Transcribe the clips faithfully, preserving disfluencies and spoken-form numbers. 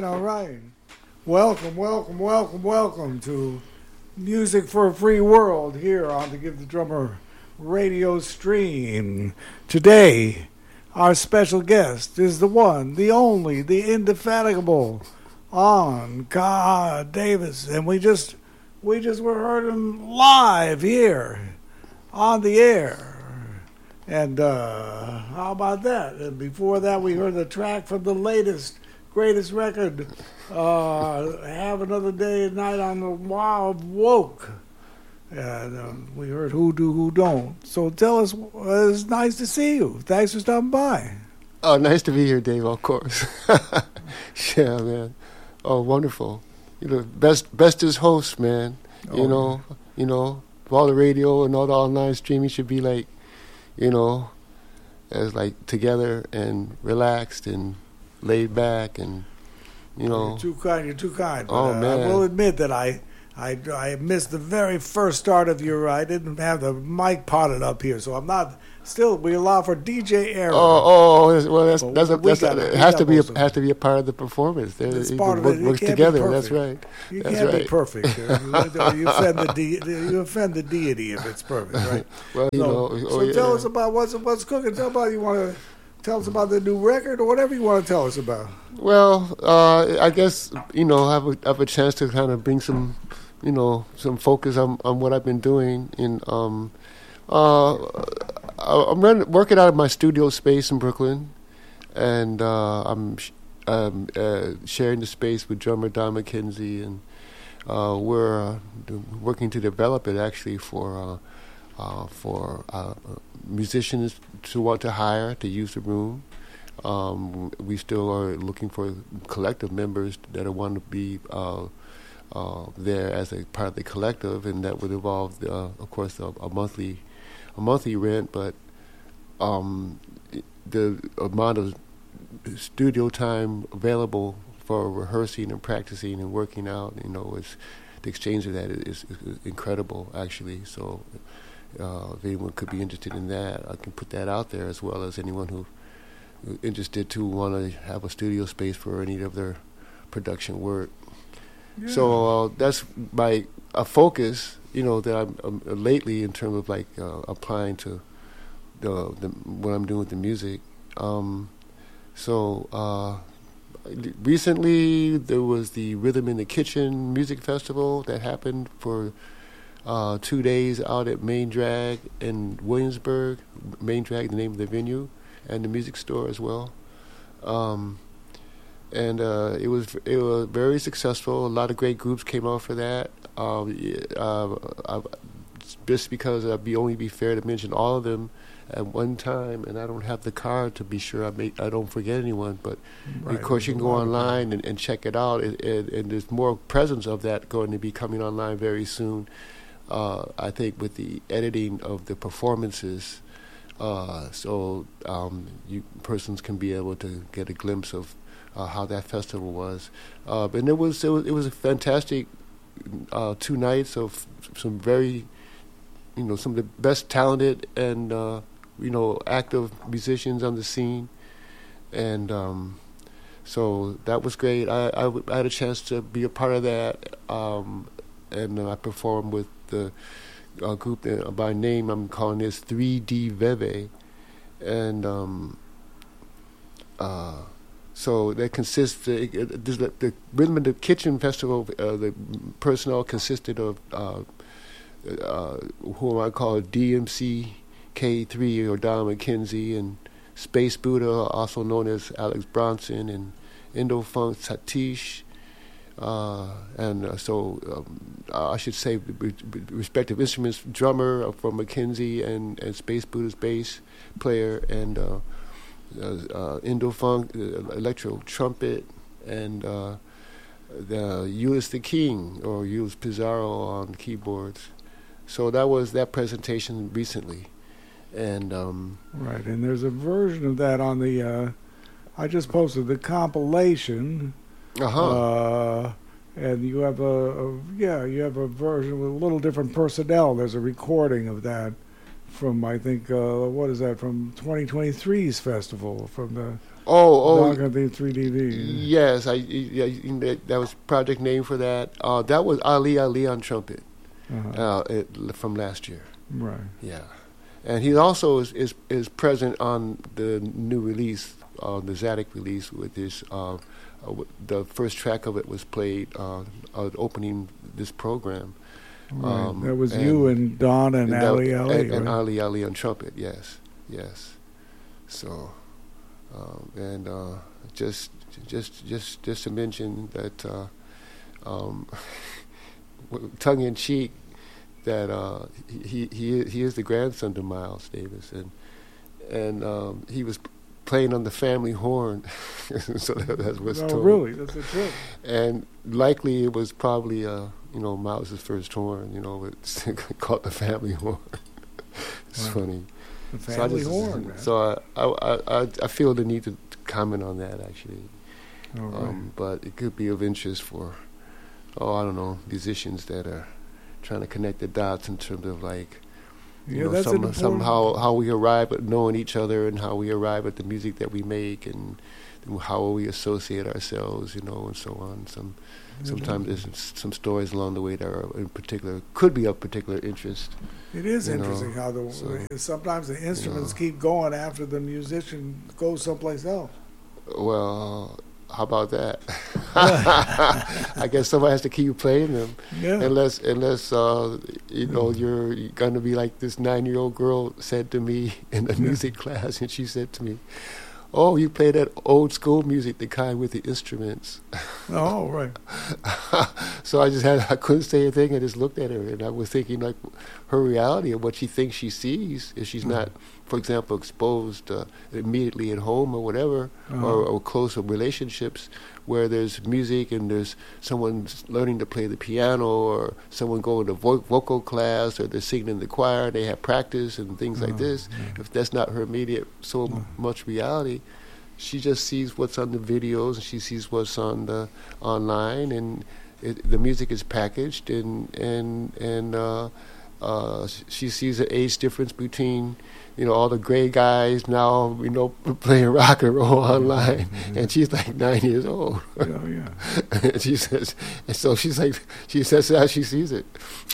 right, all right. Welcome, welcome, welcome, welcome to Music for a Free World here on the Give the Drummer radio stream. Today, our special guest is the one, the only, the indefatigable On God Davis, and we just we just were heard him live here on the air. And uh, how about that? And before that, we heard the track from the latest, greatest record, uh, Have Another Day and Night on the Wild Woke. And um, we heard Who Do, Who Don't. So tell us, uh, it's nice to see you. Thanks for stopping by. Oh, nice to be here, Dave, of course. Yeah, man. Oh, wonderful. You know, best best as host, man. You oh, know, man. you know, all the radio and all the online streaming should be like, you know, as like together and relaxed and laid back and, you know. You're too kind, you're too kind. But, oh, uh, man. I will admit that I, I, I missed the very first start of your, I didn't have the mic potted up here, so I'm not, still, we allow for D J error. Oh, oh, well, that's, that's, a, that's got, a, it has to be a, has to be a part of the performance. There, it's part of work, it. It works can't together. Be That's right. You that's can't right. be perfect. you, you, offend the de- you offend the deity if it's perfect, right? Well, you so, know. Oh, so yeah. tell us about what's what's cooking. Tell about you want to tell us about the new record or whatever you want to tell us about. Well, uh, I guess you know I have a, have a chance to kind of bring some, you know, some focus on, on what I've been doing in. Um, uh, I'm running, working out of my studio space in Brooklyn, and uh, I'm sh- um, uh, sharing the space with drummer Don McKenzie, and uh, we're uh, working to develop it actually for uh, uh, for uh, musicians to want to hire to use the room. Um, we still are looking for collective members that want to be uh, uh, there as a part of the collective, and that would involve, uh, of course, a, a monthly. a monthly rent, but um, the amount of studio time available for rehearsing and practicing and working out, you know, is the exchange of that is, is incredible, actually. So uh, if anyone could be interested in that, I can put that out there, as well as anyone who who interested to want to have a studio space for any of their production work. Yeah. So uh, that's my a focus, you know, that I'm um, lately in terms of like uh, applying to the, the what I'm doing with the music. Um, so uh, recently there was the Rhythm in the Kitchen Music Festival that happened for uh, two days out at Main Drag in Williamsburg. Main Drag, the name of the venue, and the music store as well. Um, and uh, it was it was very successful. A lot of great groups came out for that. Um, uh, I, just because I'd be only be fair to mention all of them at one time, and I don't have the card to be sure I make I don't forget anyone. But right. Of course, you can go online and, and check it out, it, it, and there's more presence of that going to be coming online very soon. Uh, I think with the editing of the performances, uh, so um, you persons can be able to get a glimpse of uh, how that festival was. Uh, and it was it was it was a fantastic. Uh, two nights of some very, you know, some of the best talented and, uh, you know, active musicians on the scene. And um, so that was great. I, I, w- I had a chance to be a part of that. Um, and uh, I performed with the uh, group that, by name, I'm calling this three D Veve. And um, uh, so that consists, uh, the, the Rhythm in the Kitchen Festival, uh, the personnel consisted of uh, uh, who I call D M C K three or Don McKenzie, and Space Buddha, also known as Alex Bronson, and Indo-Funk Satish. Uh, and uh, so um, I should say re- re- respective instruments, drummer from McKenzie, and, and Space Buddha's bass player, and uh, Uh, uh, Indo-Funk, uh, electro trumpet, and uh, the Euless the King, or Euless Pizarro on keyboards. So that was that presentation recently. And um, right, and there's a version of that on the, uh, I just posted the compilation. Uh-huh. Uh, and you have a, a, yeah, you have a version with a little different personnel. There's a recording of that from I think uh, what is that from twenty twenty-three's festival from the Oh, oh, three D V. yes, I yeah, that, that was project name for that. Uh, that was Ali Ali on trumpet Uh-huh. uh, it, from last year. Right. Yeah, and he also is is, is present on the new release, uh, the Zadok release with his. Uh, uh, the first track of it was played uh, uh, opening this program. Right. Um, that was and, you and Don and, and Ali that, Ali. and, and right? Ali Ali on trumpet. Yes, yes. So, um, and uh, just just just just to mention that, uh, um, tongue in cheek, that uh, he he he is the grandson to Miles Davis, and and um, he was playing on the family horn. So that, that was Oh, told. really? That's the truth. And likely it was probably uh, you know Miles's first horn. You know, it's called the family horn. It's Wow. funny. The So I family just- horn, man. So I, I I I feel the need to comment on that actually. All right. Um, but it could be of interest for, oh, I don't know, musicians that are trying to connect the dots in terms of like, you yeah, know, that's some, an important- somehow how we arrive at knowing each other and how we arrive at the music that we make and how we associate ourselves, you know, and so on. Some sometimes there's s- some stories along the way that are in particular could be of particular interest. It is you know, interesting how the so, sometimes the instruments know. keep going after the musician goes someplace else. Well, how about that? I guess somebody has to keep playing them. Yeah. Unless, unless uh, you know, you're going to be like this nine-year-old girl said to me in the music class, and she said to me, "Oh, you play that old school music, the kind with the instruments." Oh, right. So I just had, I couldn't say a thing. I just looked at her, and I was thinking like her reality of what she thinks she sees if she's not, for example, exposed uh, immediately at home or whatever, Uh-huh. or, or close relationships where there's music and there's someone learning to play the piano or someone going to vo- vocal class or they're singing in the choir, they have practice and things like Uh-huh. this. If that's not her immediate so m- much reality, she just sees what's on the videos and she sees what's on the online, and it, the music is packaged, and and and uh, uh, she sees the age difference between, you know, all the gray guys now, you know, playing rock and roll online, Mm-hmm. and she's like nine years old. Yeah, yeah. And she says, and so she's like, she says how she sees it.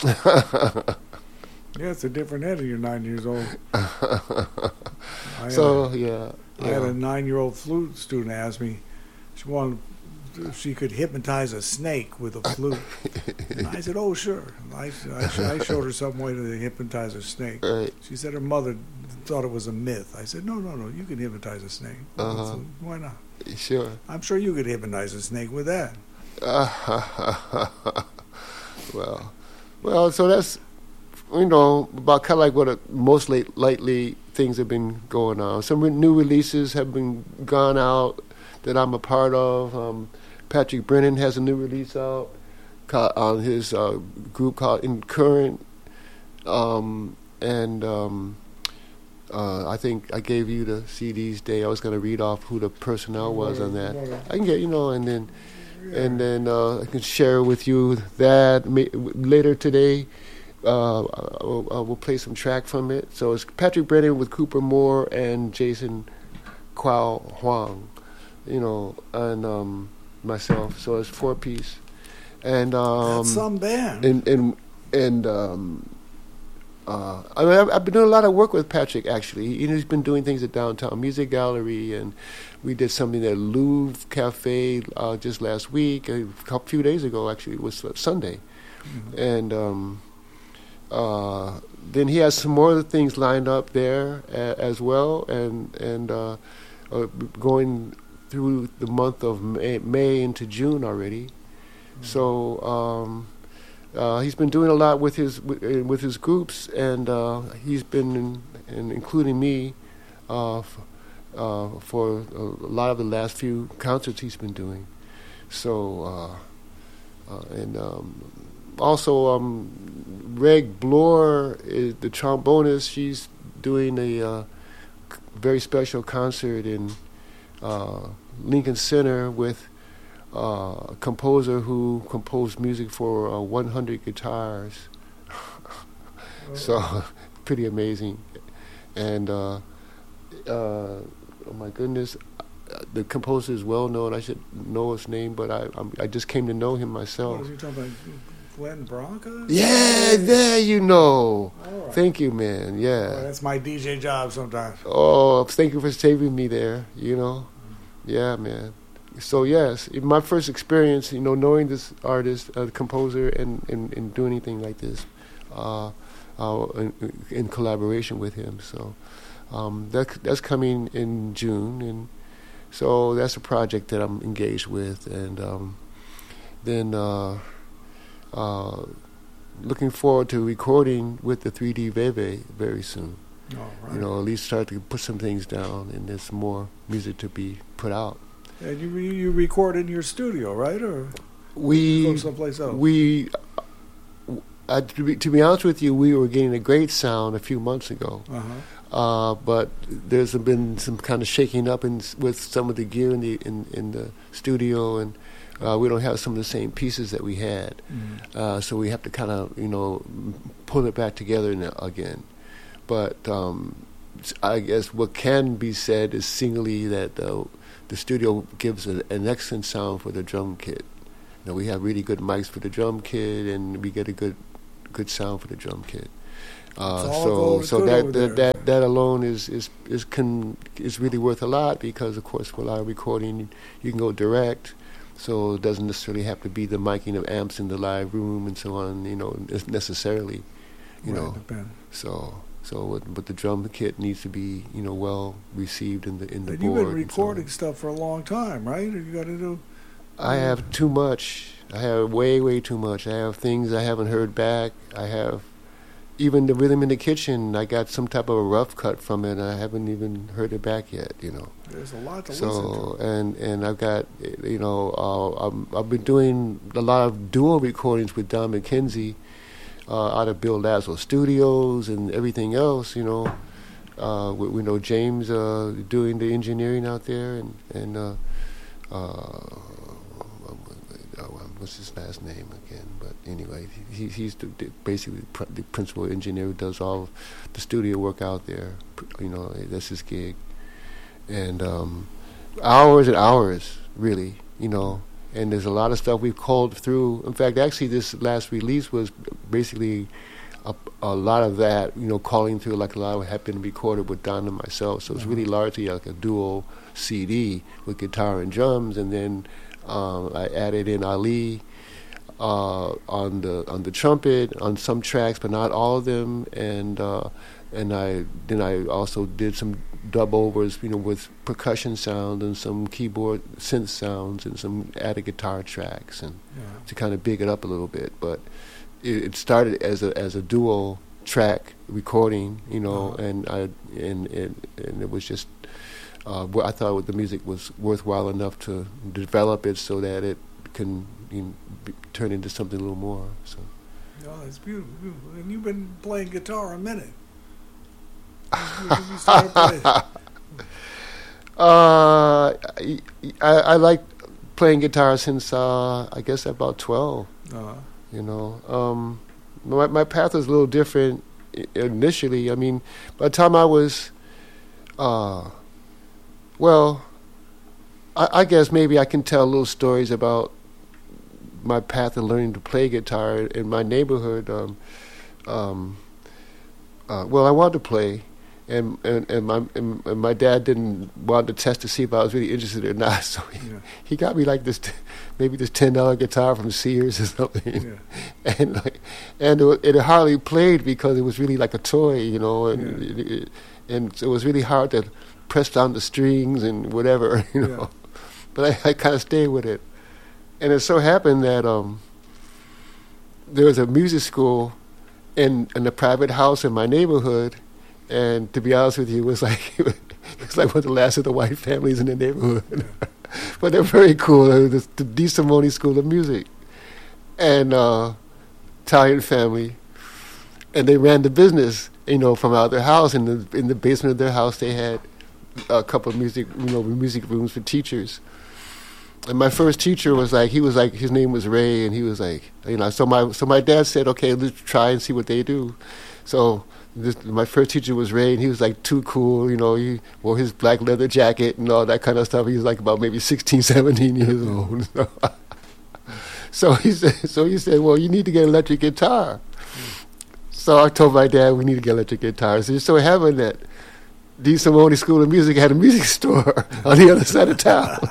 Yeah, it's a different head when you're nine years old. I had So a- yeah, I had yeah. a nine-year-old flute student ask me, she wanted if she could hypnotize a snake with a flute. And I said, "Oh, sure." And I, I, sh- I showed her some way to hypnotize a snake. Right. She said her mother thought it was a myth. I said, "No, no, no. You can hypnotize a snake. Uh-huh. Why not? Sure. I'm sure you could hypnotize a snake with that." well, well, so that's, you know, about kind of like what a, most late, lately things have been going on. Some re- new releases have been gone out that I'm a part of. Um, Patrick Brennan has a new release out ca- on his uh, group called In Current, um, and um, uh, I think I gave you the C Ds day. I was going to read off who the personnel was on that. I can get, you know, and then and then uh, I can share with you that ma- later today. Uh, I will, I will play some track from it. So it's Patrick Brennan with Cooper Moore and Jason Kwao Huang, you know, and um, myself. So it's four piece, and um, That's some band. and and and um, uh, I mean, I've, I've been doing a lot of work with Patrick actually. He, he's been doing things at Downtown Music Gallery, and we did something at Louvre Cafe uh, just last week, a couple, few days ago actually. It was Sunday, Mhm. and um, uh, then he has some more things lined up there a, as well, and and uh, uh, going through the month of May, May into June already. So um, uh, he's been doing a lot with his with, uh, with his groups, and uh, he's been in, in including me uh, f- uh, for a lot of the last few concerts he's been doing. So uh, uh, and um, also um, Reg Bloor is the trombonist. She's doing a uh, c- very special concert in uh, Lincoln Center with uh, a composer who composed music for uh, one hundred guitars. So pretty amazing. And uh, uh, oh my goodness, the composer is well known. I should know his name, but I I'm, I just came to know him myself. What was you talking about? Glenn Branca? Yeah, there you know. Right. Thank you, man. Yeah. Oh, that's my D J job sometimes. Oh, thank you for saving me there. You know, yeah, man. So yes, my first experience, you know, knowing this artist, uh, composer, and, and and do anything like this, uh, uh, in, in collaboration with him. So um, that that's coming in June, and so that's a project that I'm engaged with, and um, then. Uh, Uh, looking forward to recording with the three D Veve very soon. Oh, right. You know, at least start to put some things down, and there's more music to be put out. And you you record in your studio, right, or we you go someplace else? We, uh, to, be, to be honest with you, we were getting a great sound a few months ago. Uh-huh. Uh, but there's been some kind of shaking up in, with some of the gear in the in, in the studio, and. Uh, we don't have some of the same pieces that we had, mm-hmm. uh, so we have to kind of, you know, pull it back together again. But um, I guess what can be said is singly that uh, the studio gives a, an excellent sound for the drum kit. You know, we have really good mics for the drum kit, and we get a good, good sound for the drum kit. Uh, so, so that that, that that alone is is is can is really worth a lot, because of course with our recording you can go direct. So it doesn't necessarily have to be the miking of amps in the live room and so on, you know, necessarily, you right, know. depend. So, so, what, but the drum kit needs to be, you know, well received in the in the and board. You've been recording so stuff for a long time, right? You got to do. I have too much. I have way, way too much. I have things I haven't heard back. I have even the Rhythm in the Kitchen. I got some type of a rough cut from it, and I haven't even heard it back yet. You know. There's a lot to so, listen to. and and I've got, you know, uh, I'm, I've been doing a lot of dual recordings with Don McKenzie uh, out of Bill Laszlo Studios and everything else. You know, uh, we, we know James uh, doing the engineering out there, and and uh, uh, what's his last name again? But anyway, he, he's the, the basically pr- the principal engineer who does all the studio work out there. You know, that's his gig. And um, hours and hours, really, you know. And there's a lot of stuff we've culled through. In fact, actually, this last release was basically a, a lot of that, you know, calling through, like a lot of it had been recorded with Don and myself. So it's really largely like a dual C D with guitar and drums. And then um, I added in Ali uh, on the on the trumpet on some tracks, but not all of them. And uh, and I then I also did some dub overs, you know, with percussion sound and some keyboard synth sounds and some added guitar tracks, and yeah. to kind of big it up a little bit. But it, it started as a as a dual track recording, you know, uh-huh. and I and, and and it was just uh, I thought the music was worthwhile enough to develop it so that it can, you know, be, turn into something a little more. So. Oh, it's beautiful, beautiful. And you've been playing guitar a minute. uh, I, I like playing guitar since uh, I guess about twelve. Uh-huh. You know, um, my my path was a little different initially. I mean, by the time I was, uh, well, I, I guess maybe I can tell little stories about my path of learning to play guitar in my neighborhood. Um, um, uh, well, I wanted to play. And and and my and, and my dad didn't want to test to see if I was really interested or not, so he, yeah. he got me like this, t- maybe this ten dollar guitar from Sears or something, yeah. and like, and it, it hardly played because it was really like a toy, you know, and yeah. it, it, and it was really hard to press down the strings and whatever, you know. Yeah. But I, I kind of stayed with it, and it so happened that um, there was a music school in in a private house in my neighborhood. And to be honest with you, it was like it was like one of the last of the white families in the neighborhood. But they're very cool. They're the, the DeSimone School of Music, and uh, Italian family, and they ran the business. You know, from out their house in the in the basement of their house, they had a couple of music, you know, music rooms for teachers. And my first teacher was like, he was like, his name was Ray, and he was like, you know, so my so my dad said, okay, let's try and see what they do. So this, my first teacher was Ray, and he was like too cool. You know, he wore his black leather jacket and all that kind of stuff. He was like about maybe sixteen, seventeen years old. So he said, so he said, well, you need to get an electric guitar. So I told my dad we need to get an electric guitar. So just so happened that D. Simone School of Music had a music store on the other side of town.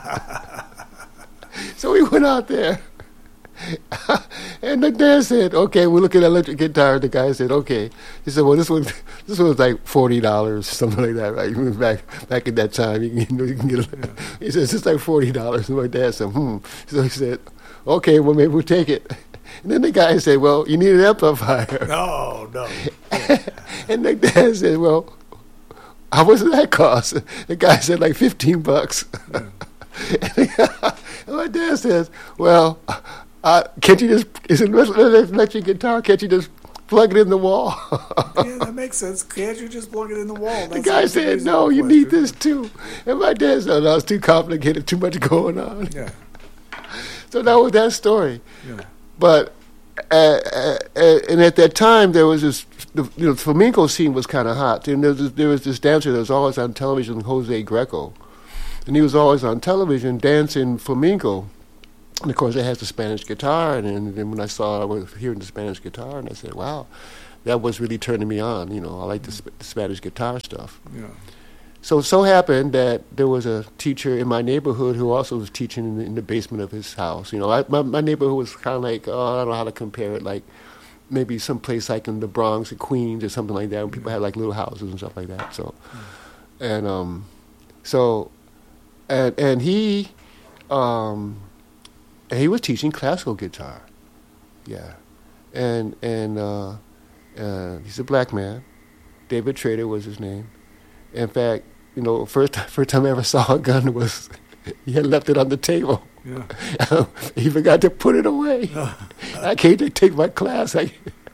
So we went out there. And the dad said, okay, we're looking at electric guitar. The guy said, okay. He said, well, this one, this one was like forty dollars, something like that, right? Back back at that time, you, you know, you can get it. Yeah. He said, it's like forty dollars. And my dad said, hmm. So he said, okay, well, maybe we'll take it. And then the guy said, well, you need an amplifier. No, no. And the dad said, well, how much does that cost? The guy said, like fifteen bucks. Yeah. And my dad says, well, uh, can't you just, is it an electric guitar, can't you just plug it in the wall? Yeah, that makes sense. Can't you just plug it in the wall? That's the guy said, no, you need this too. And my dad said, no, it's too complicated, too much going on. Yeah. So that was that story. Yeah. But, uh, uh, uh, and at that time, there was this, the, you know, the flamenco scene was kind of hot. And there was, this, there was this dancer that was always on television, Jose Greco. And he was always on television dancing flamenco. And of course, it has the Spanish guitar. And, and then when I saw, I was hearing the Spanish guitar, and I said, wow, that was really turning me on. You know, I like the, Sp- the Spanish guitar stuff. Yeah. So it so happened that there was a teacher in my neighborhood who also was teaching in the, in the basement of his house. You know, I, my, my neighborhood was kind of like, oh, I don't know how to compare it, like maybe someplace like in the Bronx or Queens or something like that, when people had like little houses and stuff like that. So, and um, so, and and he, um, and he was teaching classical guitar, yeah, and and uh, uh, he's a black man. David Trader was his name. In fact, you know, first first time I ever saw a gun was he had left it on the table. Yeah. He forgot to put it away. I came to take my class. I,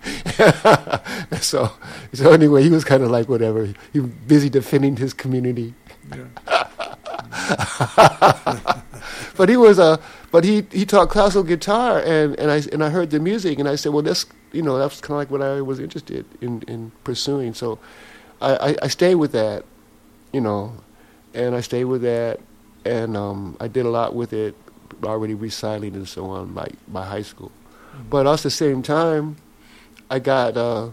so so anyway, he was kind of like whatever. He was busy defending his community. Yeah. But he was a but he, he taught classical guitar, and, and I and I heard the music, and I said, well, that's you know that's kind of like what I was interested in, in pursuing. So. I, I stayed with that, you know, and I stayed with that, and um, I did a lot with it, already reciting and so on by, by high school. Mm-hmm. But also at the same time, I got, uh,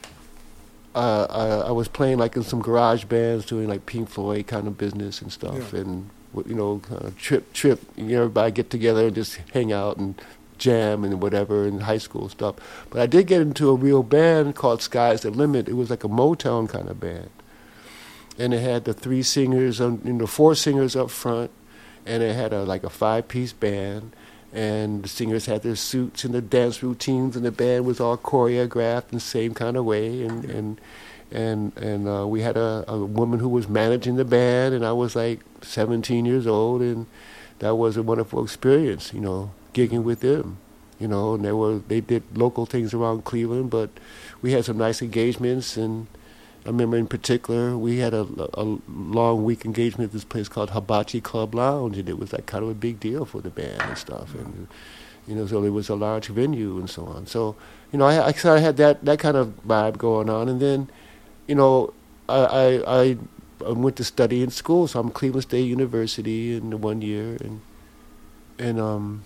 uh, I, I was playing like in some garage bands, doing like Pink Floyd kind of business and stuff, yeah. And, you know, kind of trip, trip, you know, everybody get together and just hang out and jam and whatever in high school stuff. But I did get into a real band called Sky's the Limit. It was like a Motown kind of band. And it had the three singers, on, you know, four singers up front, and it had a like a five-piece band. And the singers had their suits and the dance routines, and the band was all choreographed in the same kind of way. And and and and uh, we had a, a woman who was managing the band, and I was like seventeen years old, and that was a wonderful experience, you know, gigging with them, you know, and they were they did local things around Cleveland, but we had some nice engagements. And I remember in particular we had a, a long week engagement at this place called Hibachi Club Lounge, and it was like kind of a big deal for the band and stuff. Yeah. And you know, so it was a large venue and so on. So you know, I, I kind of had that that kind of vibe going on. And then, you know, I I, I went to study in school, so I'm Cleveland State University in the one year, and and um.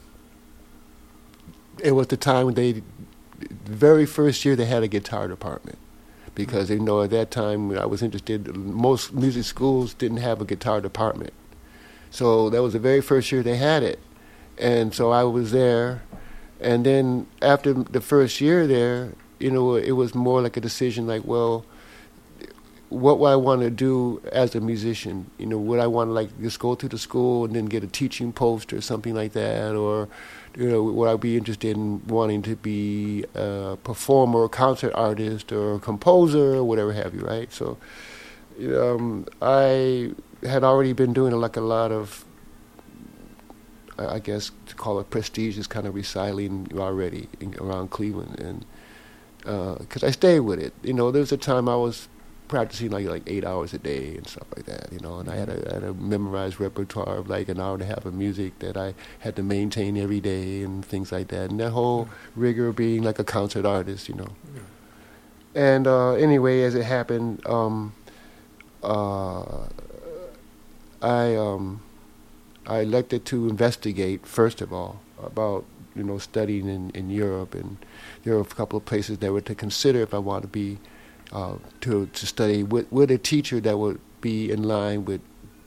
It was the time when they, the very first year they had a guitar department, because you know at that time when I was interested, most music schools didn't have a guitar department, so that was the very first year they had it, and so I was there, and then after the first year there, you know, it was more like a decision like, well, what would I want to do as a musician? You know, would I want to like just go to the school and then get a teaching post or something like that, or you know, would I be interested in wanting to be a performer, or concert artist, or a composer, or whatever have you, right? So, um, I had already been doing like a lot of, I guess to call it prestigious kind of reciting already in, around Cleveland, and because uh, I stayed with it. You know, there was a time I was practicing like like eight hours a day and stuff like that, you know, and I had a, I had a memorized repertoire of like an hour and a half of music that I had to maintain every day and things like that, and that whole rigor of being like a concert artist, you know. Yeah. And uh, anyway, as it happened, um, uh, I um, I elected to investigate first of all about you know studying in, in Europe, and there were a couple of places that were to consider if I wanted to be uh, to to study with, with a teacher that would be in line with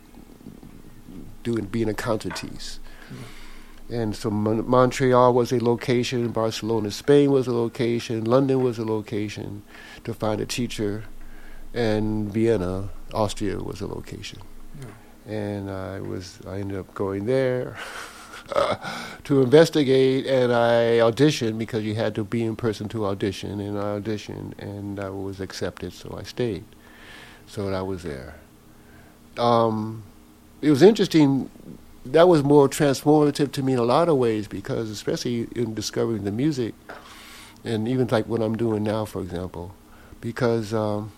doing being a concertiste. Mm-hmm. And so Mon- Montreal was a location, Barcelona, Spain was a location, London was a location to find a teacher, and Vienna, Austria was a location. Yeah. And I was I ended up going there to investigate, and I auditioned because you had to be in person to audition, and I auditioned, and I was accepted, so I stayed. So I was there. Um, it was interesting. That was more transformative to me in a lot of ways, because especially in discovering the music, and even like what I'm doing now, for example, because um,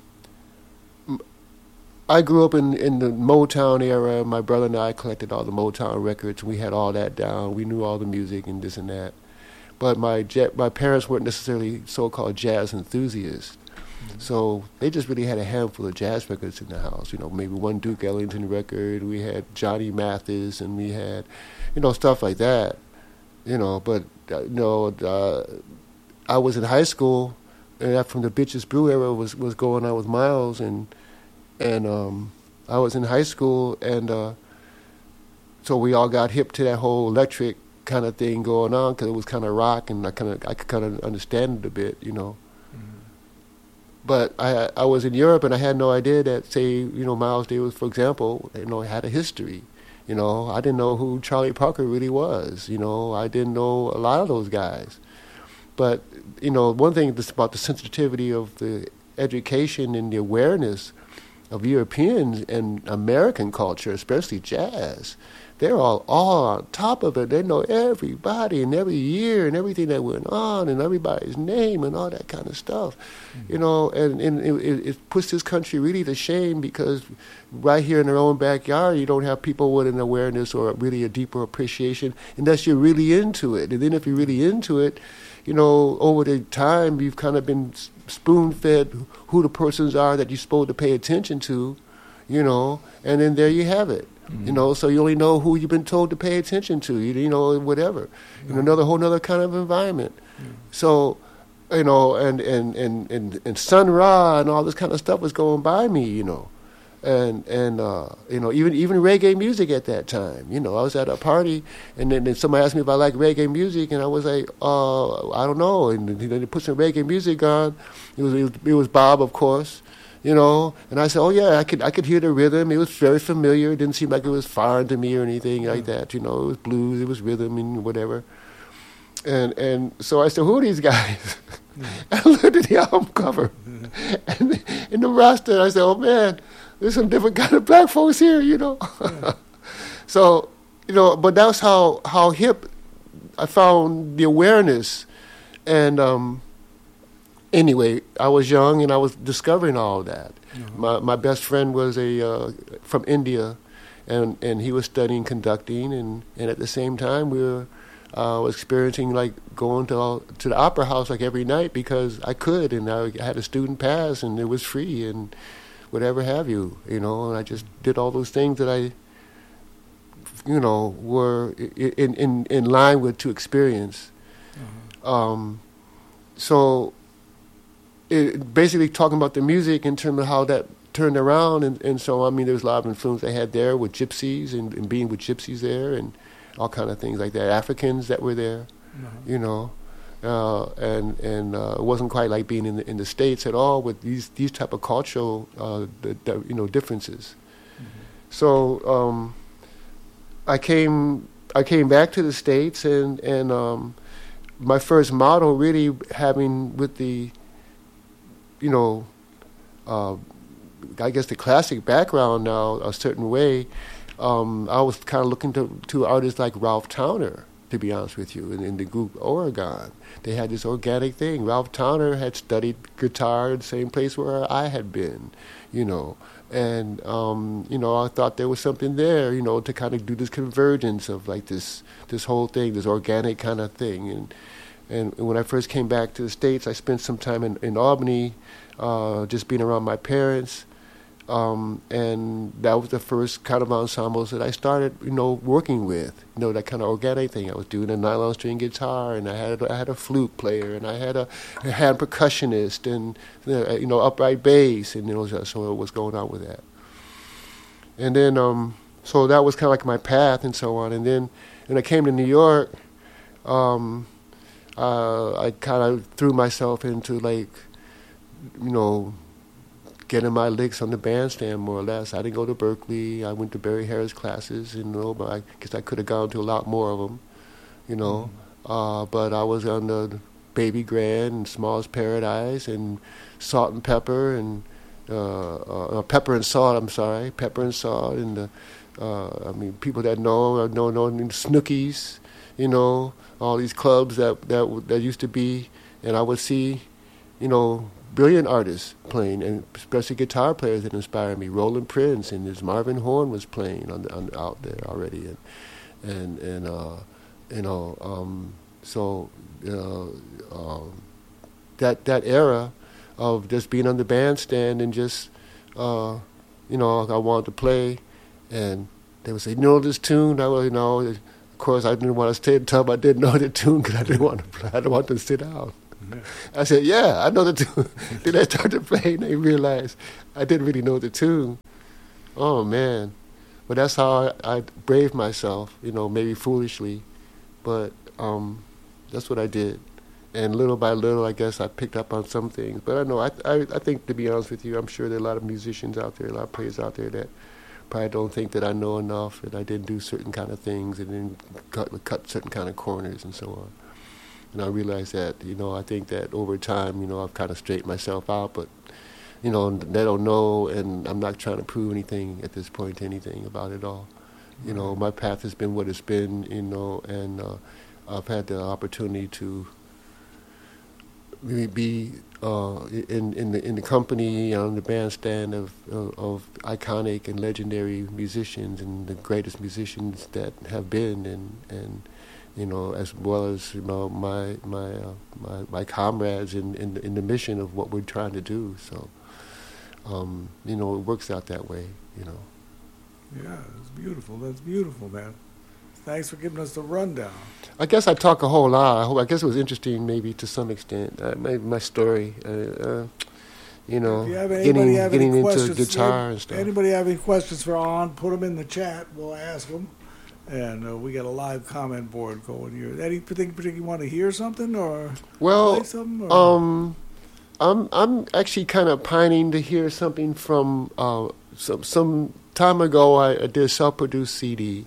I grew up in, in the Motown era. My brother and I collected all the Motown records. We had all that down. We knew all the music and this and that. But my ja- my parents weren't necessarily so-called jazz enthusiasts. Mm-hmm. So they just really had a handful of jazz records in the house. You know, maybe one Duke Ellington record. We had Johnny Mathis, and we had, you know, stuff like that. You know, but, uh, you know, uh, I was in high school, and that from the Bitches Brew era was, was going on with Miles, and And um, I was in high school, and uh, so we all got hip to that whole electric kind of thing going on, because it was kind of rock, and I kind of I could kind of understand it a bit, you know. Mm-hmm. But I I was in Europe, and I had no idea that, say, you know, Miles Davis, for example, you know, had a history. You know, I didn't know who Charlie Parker really was. You know, I didn't know a lot of those guys. But you know, one thing that's about the sensitivity of the education and the awareness of Europeans and American culture, especially jazz. They're all, all on top of it. They know everybody and every year and everything that went on and everybody's name and all that kind of stuff. Mm-hmm. You know, and, and it, it puts this country really to shame, because right here in their own backyard, you don't have people with an awareness or really a deeper appreciation unless you're really into it. And then if you're really into it, you know, over the time, you've kind of been spoon-fed who the persons are that you're supposed to pay attention to, you know, and then there you have it. Mm-hmm. You know, so you only know who you've been told to pay attention to, you, you know, whatever. Yeah. In another whole other kind of environment. Yeah. So, you know, and, and, and, and, and Sun Ra and all this kind of stuff was going by me, you know. And, and uh, you know, even even reggae music at that time. You know, I was at a party, and then, then somebody asked me if I like reggae music, and I was like, uh, I don't know. And you know, they put some reggae music on. It was, it was it was Bob, of course, you know. And I said, oh yeah, I could I could hear the rhythm. It was very familiar. It didn't seem like it was foreign to me or anything like that. You know, it was blues, it was rhythm and whatever. And and so I said, who are these guys? I looked at the album cover, and in the roster, I said, oh man, there's some different kind of black folks here, you know. Yeah. So, you know, but that's how, how hip I found the awareness. And um, anyway, I was young and I was discovering all of that. Mm-hmm. My my best friend was a uh, from India, and, and he was studying conducting, and, and at the same time we were uh, experiencing like going to all, to the opera house like every night because I could, and I had a student pass and it was free and whatever have you, you know, and I just did all those things that I, you know, were in in, in line with to experience. Mm-hmm. Um, so, it, basically talking about the music in terms of how that turned around, and, and so, I mean, there's a lot of influence I had there with gypsies and, and being with gypsies there and all kind of things like that, Africans that were there, mm-hmm. you know. Uh, and and uh, it wasn't quite like being in the in the States at all with these these type of cultural uh, the, the, you know differences. Mm-hmm. So um, I came I came back to the States, and and um, my first model really having with the you know uh, I guess the classic background now a certain way. Um, I was kind of looking to to artists like Ralph Towner, to be honest with you, in, in the group Oregon. They had this organic thing. Ralph Towner had studied guitar in the same place where I had been, you know. And, um, you know, I thought there was something there, you know, to kind of do this convergence of like this this whole thing, this organic kind of thing. And And when I first came back to the States, I spent some time in, in Albany, uh, just being around my parents. Um, and that was the first kind of ensembles that I started, you know, working with. You know, that kind of organic thing. I was doing a nylon string guitar, and I had I had a flute player, and I had a, a hand percussionist, and you know, upright bass, and you know, so what was going on with that. And then, um, so that was kind of like my path, and so on. And then, when I came to New York, um, uh, I kind of threw myself into like, you know, getting my licks on the bandstand, more or less. I didn't go to Berkeley. I went to Barry Harris classes, you know, but I guess I could have gone to a lot more of them, you know. Mm-hmm. Uh, but I was on the Baby Grand and Small's Paradise and Salt and Pepper and uh, uh, Pepper and Salt. I'm sorry, Pepper and Salt, and the, uh, I mean, people that know know know Snookies, you know, all these clubs that that that used to be, and I would see, you know, brilliant artists playing, and especially guitar players that inspired me. Roland Prince and his Marvin Horn was playing on, the, on out there already, and and and uh, you know, um, so uh, uh, that that era of just being on the bandstand and just uh, you know, I wanted to play, and they would say, "You know this tune?" I would, you know, of course I didn't want to stay and tell them I didn't know the tune because I didn't want to play. I didn't want to sit down. I said, yeah, I know the tune. Then I started playing, and they realized I didn't really know the tune. Oh, man. But that's how I, I braved myself, you know, maybe foolishly. But um, that's what I did. And little by little, I guess I picked up on some things. But I know, I, I, I think, to be honest with you, I'm sure there are a lot of musicians out there, a lot of players out there that probably don't think that I know enough, that I didn't do certain kind of things and then cut, cut certain kind of corners and so on. And I realized that, you know, I think that over time, you know, I've kind of straightened myself out, but, you know, they don't know, and I'm not trying to prove anything at this point, anything about it all. You know, my path has been what it's been, you know, and uh, I've had the opportunity to really be uh, in in the in the company, on the bandstand of, of of iconic and legendary musicians and the greatest musicians that have been, and and. You know, as well as, you know, my my uh, my, my comrades in, in in the mission of what we're trying to do. So, um, you know, it works out that way. You know. Yeah, it's beautiful. That's beautiful, man. Thanks for giving us the rundown. I guess I talk a whole lot. I hope. I guess it was interesting, maybe to some extent. Uh, my my story. Uh, uh, you know, you have getting have getting any into guitar and stuff. Anybody have any questions for On? Put them in the chat. We'll ask them. And uh, we got a live comment board going here. Anything particular you want to hear something or well, play something? Or? Um, I'm I'm actually kind of pining to hear something from uh, some some time ago. I, I did a self-produced C D,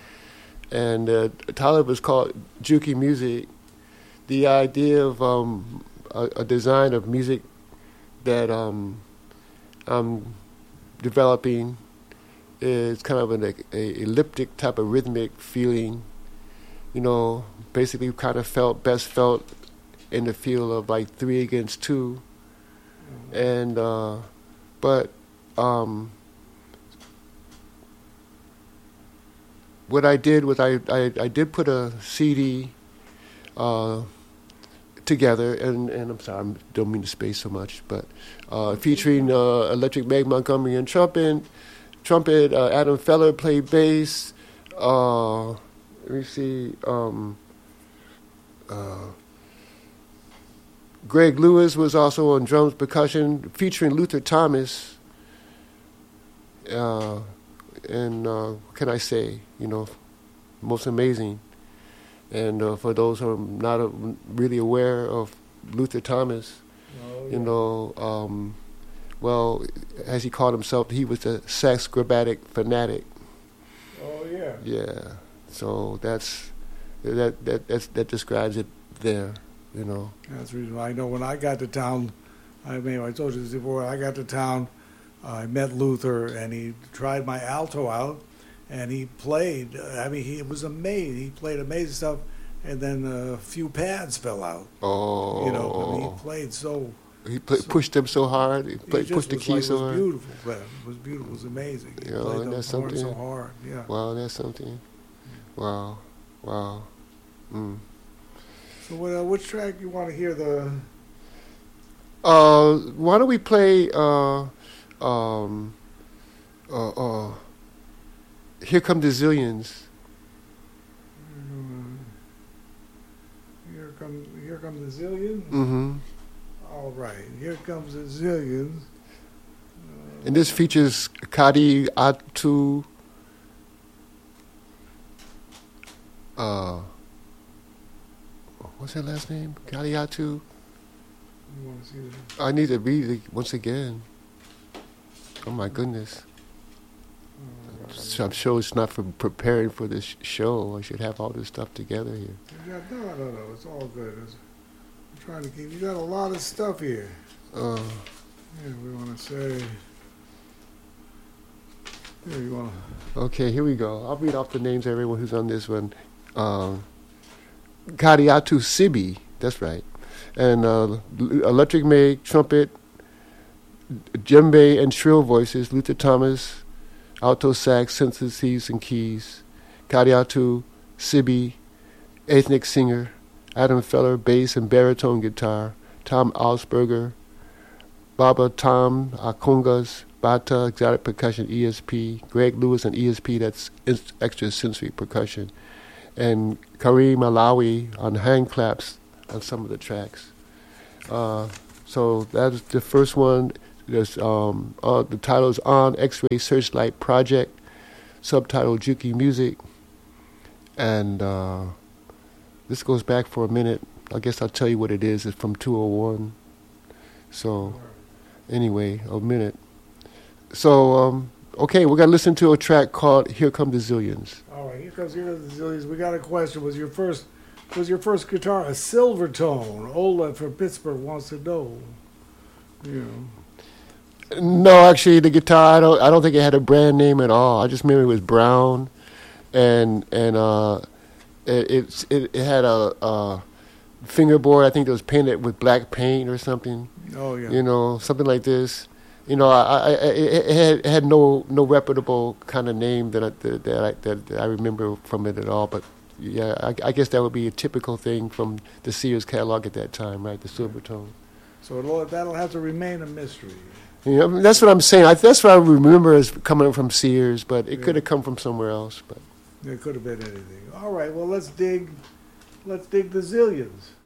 and uh, the title was called Juki Music. The idea of um, a, a design of music that um, I'm developing is kind of an a, a elliptic type of rhythmic feeling, you know, basically kind of felt, best felt in the feel of like three against two. Mm-hmm. And, uh, but um, what I did was I, I, I did put a C D uh, together, and, and I'm sorry, I don't mean to space so much, but uh, featuring uh, Electric Meg Montgomery and trumpet, Trumpet, uh, Adam Feller played bass. Uh, let me see. Um, uh, Greg Lewis was also on drums, percussion, featuring Luther Thomas. Uh, and uh, what can I say? You know, most amazing. And uh, for those who are not uh, really aware of Luther Thomas, oh, yeah. you know. Um, Well, as he called himself, he was a saxochromatic fanatic. Oh yeah. Yeah. So that's that that that's, that describes it there, you know. That's the reason why I know when I got to town. I mean, I told you this before. I got to town. Uh, I met Luther, and he tried my alto out, and he played. I mean, he it was amazing. He played amazing stuff, and then a few pads fell out. Oh. You know, I mean, he played so. He play, so, pushed them so hard. He, play, he pushed the keys like, so hard. It was beautiful, man. It was beautiful. It was amazing. He you played know, that's the horn something. so hard. Yeah. Wow, that's something. Wow, wow. Mm. So what, uh, which track you want to hear the... Uh, why don't we play, uh, um, uh, uh, Here Come the Zillions. Mm, here come, here come the Zillions? Mm-hmm. All right, Here Comes the Zillions. Uh, And this features Kadi Atu, uh, what's her last name? Kadi Atu. you want to see the... I need to read it once again. Oh my goodness. So I'm sure it's not for preparing for this show. I should have all this stuff together here. Yeah, no, no, no, it's all good. It's, I'm trying to keep... You got a lot of stuff here. Uh, Yeah, we want to say... Here, you want to... okay, here we go. I'll read off the names of everyone who's on this one. Um, Kadiatu Sibi, that's right. And uh, Electric May, trumpet, djembe and shrill voices, Luther Thomas, alto sax, syntheses and keys, Kadiatu Sibi, ethnic singer, Adam Feller, bass and baritone guitar, Tom Alsberger, Baba Tom Akongas, Bata, exotic percussion, E S P, Greg Lewis and E S P, that's extra sensory percussion, and Kareem Alawi on hand claps on some of the tracks. Uh, so that's the first one. There's, um, uh, the title is On X-Ray Searchlight Project, subtitle Juki Music, and uh, this goes back for a minute. I guess I'll tell you what it is. It's from two oh one. So anyway, a minute. So, um, okay, we're going to listen to a track called Here Come the Zillions. All right, here comes Here Comes the Zillions. We got a question. Was your first was your first guitar a silver tone? Ola from Pittsburgh wants to know. You know. No, actually, the guitar, I don't I don't think it had a brand name at all. I just remember it was brown, and and uh, it, it, it had a, a fingerboard. I think it was painted with black paint or something. Oh, yeah. You know, something like this. You know, I, I, it, it had it had no no reputable kind of name that I, that that I, that I remember from it at all. But yeah, I, I guess that would be a typical thing from the Sears catalog at that time, right? The silver tone. So it'll, that'll have to remain a mystery. Yeah, I mean, that's what I'm saying. I, that's what I remember as coming from Sears, but it Yeah. could have come from somewhere else. But It could have been anything. All right, well, let's dig, let's dig the Zillions.